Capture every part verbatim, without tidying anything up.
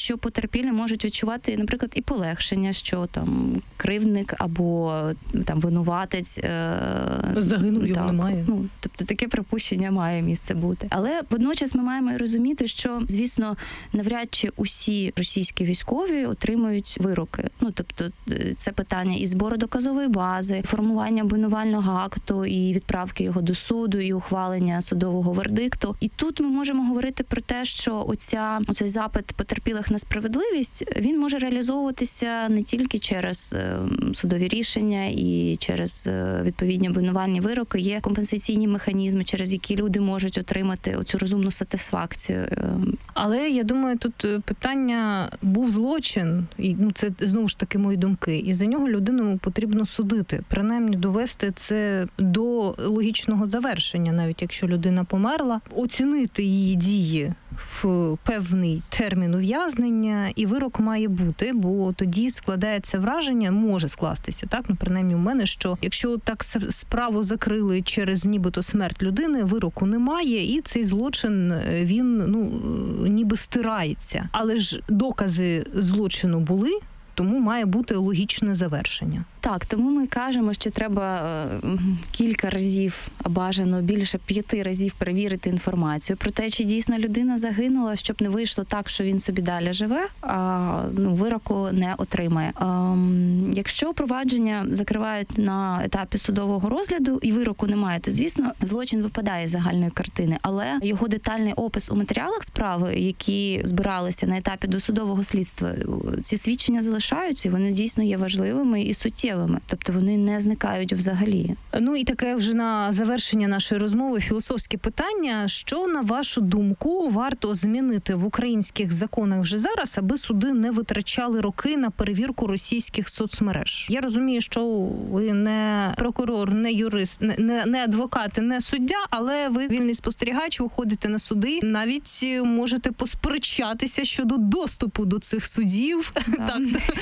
що потерпілі можуть відчувати, наприклад, і полегшення, що там кривдник або там винуватець загинув, його немає. Ну, тобто таке припущення має місце бути. Але водночас ми маємо розуміти, що, звісно, навряд чи усі російські військові отримують вироки. Ну, тобто це питання і збору доказової бази, формування обвинувального акту, і відправки його до суду, і ухвалення судового вердикту. І тут ми можемо говорити про те, що оця, оцей запит потерпілих на справедливість, він може реалізовуватися не тільки через судові рішення і через відповідні обвинувальні вироки. Є компенсаційні механізми, через які люди можуть отримати оцю розумну сатисфакцію. Але я думаю, тут питання, був злочин, і ну це знову ж таки мої думки, і за нього людину потрібно судити, принаймні довести це до логічного завершення, навіть якщо людина померла, оцінити її дії в певний термін ув'язнення, і вирок має бути, бо тоді складається враження, може скластися, так, ну, принаймні у мене, що якщо так справу закрили через нібито смерть людини, вироку немає, і цей злочин, він, ну, ніби стирається. Але ж докази злочину були, тому має бути логічне завершення. Так, тому ми кажемо, що треба кілька разів, а бажано більше п'яти разів перевірити інформацію про те, чи дійсно людина загинула, щоб не вийшло так, що він собі далі живе, а ну, вироку не отримає. Ем, якщо провадження закривають на етапі судового розгляду і вироку немає, то, звісно, злочин випадає з загальної картини, але його детальний опис у матеріалах справи, які збиралися на етапі досудового слідства, ці свідчення залишаються, і вони дійсно є важливими і суттєвими. Тобто вони не зникають взагалі. Ну і таке вже на завершення нашої розмови філософське питання. Що, на вашу думку, варто змінити в українських законах вже зараз, аби суди не витрачали роки на перевірку російських соцмереж? Я розумію, що ви не прокурор, не юрист, не, не адвокат, не суддя, але ви вільний спостерігач, ви ходите на суди, навіть можете посперечатися щодо доступу до цих судів. Так,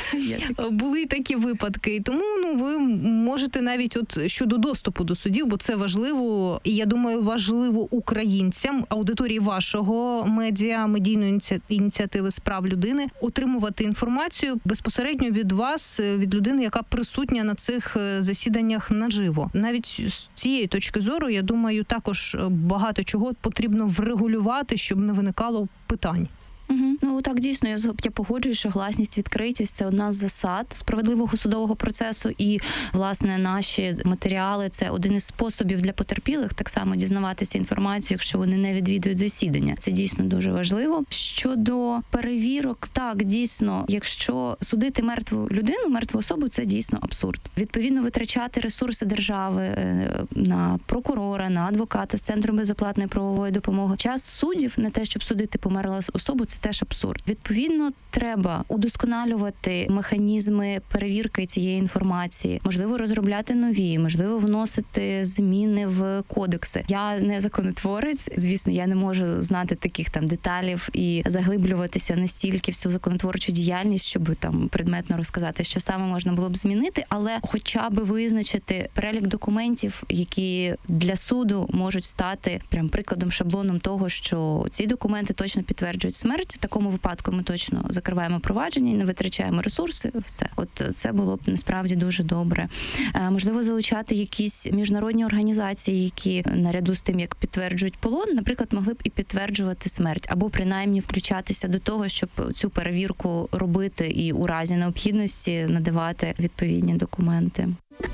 були такі випадки. Тому ну ви можете навіть от щодо доступу до судів, бо це важливо, і я думаю, важливо українцям, аудиторії вашого медіа, медійної ініціативи з прав людини, отримувати інформацію безпосередньо від вас, від людини, яка присутня на цих засіданнях наживо. Навіть з цієї точки зору, я думаю, також багато чого потрібно врегулювати, щоб не виникало питань. Угу. Ну так, дійсно, я, я погоджуюсь, що гласність, відкритість – це одна з засад справедливого судового процесу, і, власне, наші матеріали – це один із способів для потерпілих так само дізнаватися інформацію, якщо вони не відвідують засідання. Це дійсно дуже важливо. Щодо перевірок, так, дійсно, якщо судити мертву людину, мертву особу – це дійсно абсурд. Відповідно, витрачати ресурси держави на прокурора, на адвоката з Центру безоплатної правової допомоги, час суддів на те, щоб судити померлу особу – це теж абсурд. Відповідно, треба удосконалювати механізми перевірки цієї інформації, можливо, розробляти нові, можливо, вносити зміни в кодекси. Я не законотворець, звісно, я не можу знати таких там деталів і заглиблюватися настільки в цю законотворчу діяльність, щоб там предметно розказати, що саме можна було б змінити, але хоча б визначити перелік документів, які для суду можуть стати прям прикладом, шаблоном того, що ці документи точно підтверджують смерть. В такому випадку ми точно закриваємо провадження і не витрачаємо ресурси. Все. От це було б насправді дуже добре. Можливо, залучати якісь міжнародні організації, які наряду з тим, як підтверджують полон, наприклад, могли б і підтверджувати смерть, або принаймні включатися до того, щоб цю перевірку робити і у разі необхідності надавати відповідні документи.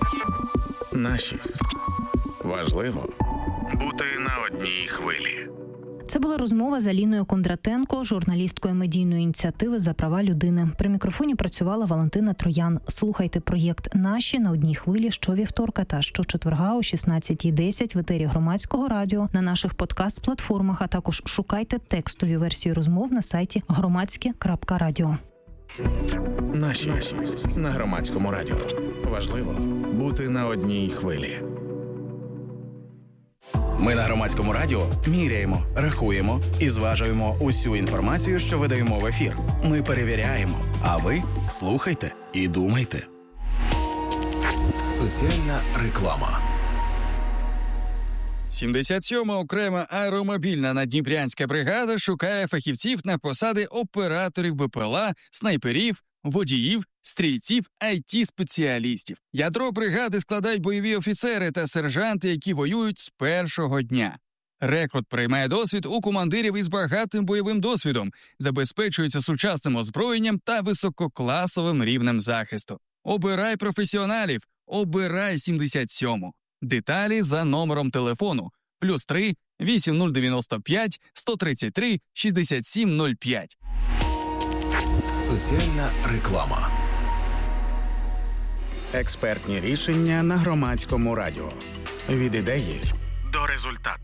Наші. Важливо бути на одній хвилі. Це була розмова з Аліною Кондратенко, журналісткою медійної ініціативи «За права людини». При мікрофоні працювала Валентина Троян. Слухайте проєкт «Наші» на одній хвилі щовівторка та щочетверга о шістнадцятій десять в етері Громадського радіо, на наших подкаст-платформах, а також шукайте текстові версії розмов на сайті громадське крапка радіо. Наші на Громадському радіо. Важливо бути на одній хвилі. Ми на Громадському радіо міряємо, рахуємо і зважуємо усю інформацію, що видаємо в ефір. Ми перевіряємо, а ви слухайте і думайте. Соціальна реклама. сімдесят сьома окрема аеромобільна наддніпрянська бригада шукає фахівців на посади операторів БПЛА, снайперів, водіїв, стрільців, ай ті-спеціалістів. Ядро бригади складають бойові офіцери та сержанти, які воюють з першого дня. Рекрут приймає досвід у командирів із багатим бойовим досвідом, забезпечується сучасним озброєнням та висококласовим рівнем захисту. Обирай професіоналів, обирай сімдесят сьому. Деталі за номером телефону плюс три вісім нуль дев'яносто п'ять сто тридцять три шістдесят сім нуль п'ять. Соціальна реклама. Експертні рішення на Громадському радіо. Від ідеї до результату.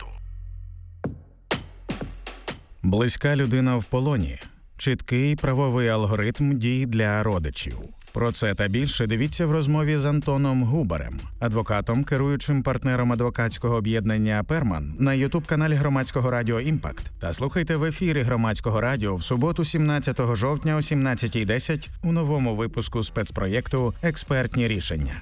Близька людина в полоні. Чіткий правовий алгоритм дій для родичів. Про це та більше дивіться в розмові з Антоном Губарем, адвокатом, керуючим партнером адвокатського об'єднання «Перман» на ютуб-каналі Громадського радіо «Імпакт». Та слухайте в ефірі Громадського радіо в суботу сімнадцятого жовтня о сімнадцятій десять у новому випуску спецпроєкту «Експертні рішення».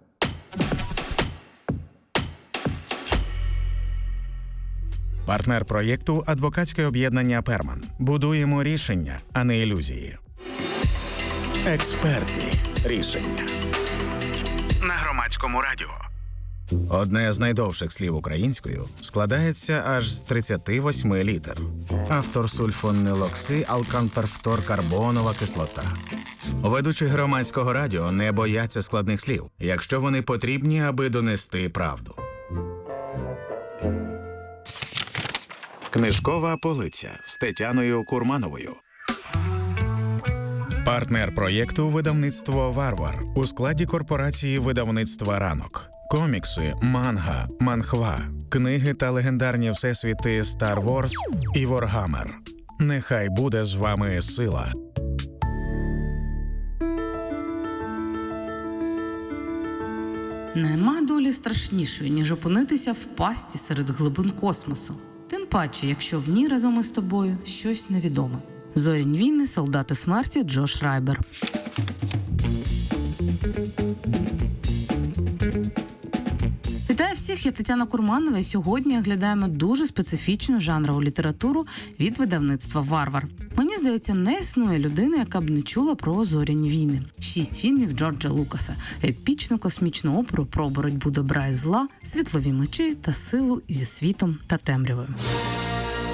Партнер проєкту – адвокатське об'єднання «Перман». Будуємо рішення, а не ілюзії. Експертні рішення. На Громадському радіо. Одне з найдовших слів українською складається аж з тридцяти восьми літер. Автор сульфонилокси алканперфторкарбонова кислота. Ведучі Громадського радіо не бояться складних слів, якщо вони потрібні, аби донести правду. Книжкова полиця з Тетяною Курмановою. Партнер проєкту – видавництво «Варвар» у складі корпорації видавництва «Ранок». Комікси, манга, манхва, книги та легендарні всесвіти «Стар Ворс» і «Воргаммер». Нехай буде з вами сила. Нема долі страшнішої, ніж опинитися в пастці серед глибин космосу. Тим паче, якщо в ній разом із тобою щось невідоме. Зорінь війни, солдати смерті, Джош Райбер. Вітаю всіх, я Тетяна Курманова, і сьогодні оглядаємо дуже специфічну жанрову літературу від видавництва «Варвар». Мені здається, не існує людини, яка б не чула про «Зорінь війни». Шість фільмів Джорджа Лукаса, епічну космічну оперу про боротьбу добра і зла, світлові мечі та силу зі світом та темрявою.